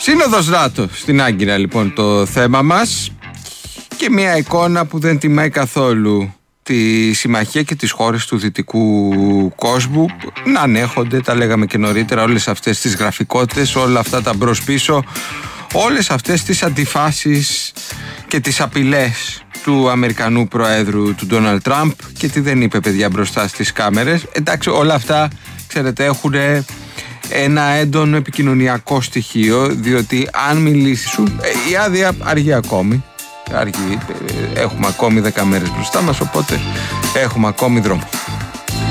Σύνοδος ΝΑΤΟ στην Άγκυρα λοιπόν το θέμα μας, και μια εικόνα που δεν τιμάει καθόλου τη συμμαχία και τις χώρες του δυτικού κόσμου να ανέχονται, τα λέγαμε και νωρίτερα, όλες αυτές τις γραφικότητες, όλα αυτά τα μπρος πίσω, όλες αυτές τις αντιφάσεις και τις απειλές του Αμερικανού Προέδρου, του Ντόναλντ Τραμπ, και τι δεν είπε, παιδιά, μπροστά στις κάμερες. Εντάξει, όλα αυτά, ξέρετε, έχουν ένα έντονο επικοινωνιακό στοιχείο, διότι αν μιλήσουν, η άδεια αργεί ακόμη. Έχουμε ακόμη 10 μέρες μπροστά μας, οπότε έχουμε ακόμη δρόμο.